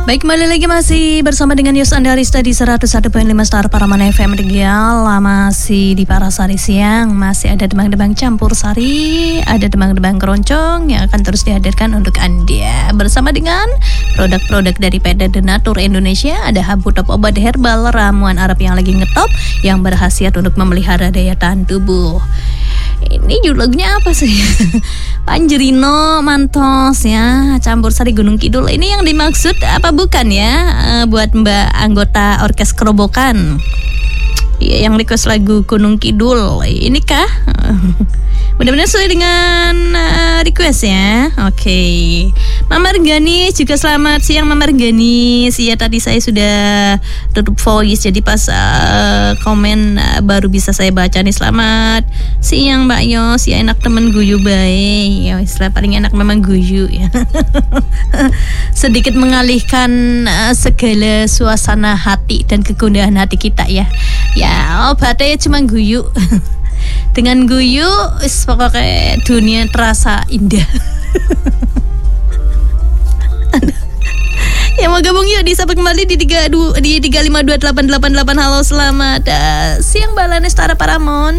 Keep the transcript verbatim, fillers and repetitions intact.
Baik, kembali lagi masih bersama dengan Yus Andarista di seratus satu koma lima Star Paraman F M Tegal. Masih di Parasari Siang, masih ada demang-demang campur sari, ada demang-demang keroncong yang akan terus dihadirkan untuk Anda. Bersama dengan produk-produk dari P D Denatur Indonesia, ada Habu Top Obat Herbal Ramuan Arab yang lagi ngetop, yang berkhasiat untuk memelihara daya tahan tubuh. Ini judulnya apa sih? Panjerino Mantos ya, campur sari Gunung Kidul. Ini yang dimaksud apa bukan ya? Uh, buat Mbak anggota orkes kerobokan ya, yang request lagu Gunung Kidul. Ini kah? Benar-benar sesuai dengan uh, request ya. Oke, okay. Mama Regani juga selamat siang Mama Regani. Ya tadi saya sudah tutup voice, jadi pas uh, komen uh, baru bisa saya baca nih. Selamat siang Mbak Yos, ya enak temen guyu baik. Ya istilah paling enak memang guyu ya. Sedikit mengalihkan uh, segala suasana hati dan kegundahan hati kita ya. Ya obatnya cuma guyu. Dengan guyu, pokoknya dunia terasa indah. Ya mau gabung yuk, disapa kembali di tiga lima dua delapan delapan delapan. Halo, selamat uh, siang Balane Stara Paramon.